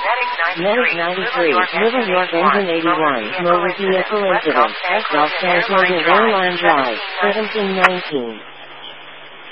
Medic 93, Little York Engine 81, motor vehicle incident, Los Santos Airline Drive, 1719.